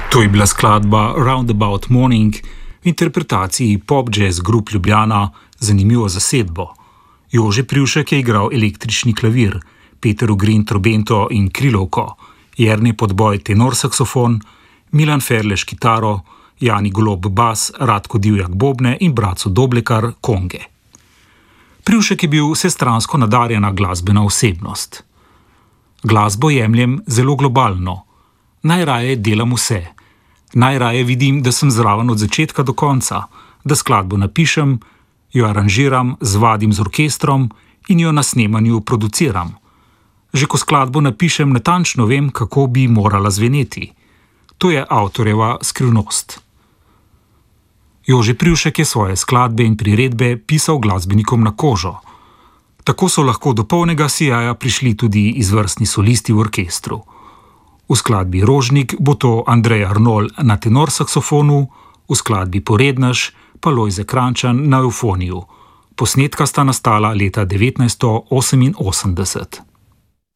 To je bila skladba Roundabout Morning v interpretaciji Pop Jazz Group Ljubljana, zanimivo zasedbo. Jože Privšek je igral električni klavir, Peter Ugrin trobento in krilovko, Jernej Podboj tenor saksofon, Milan Ferlež kitaro, Jani Golob bas, Radko Divjak bobne in Braco Doblekar konge. Privšek je bil vsestransko nadarjena glasbena osebnost. Glasbo jemljem zelo globalno. Najraje delam vse. Najraje vidim, da sem zraven od začetka do konca, da skladbo napišem, jo aranžiram, zvadim z orkestrom in jo na snemanju produciram. Že ko skladbo napišem, natančno vem, kako bi morala zveneti. To je avtorjeva skrivnost. Jože Privšek je svoje skladbe in priredbe pisal glasbenikom na kožo. Tako so lahko do polnega sijaja prišli tudi izvrstni solisti v orkestru. V skladbi Rožnik bo to Andrej Arnol na tenor saksofonu, v skladbi Porednaš pa Lojze Kranjčan na evfoniju. Posnetka sta nastala leta 1988.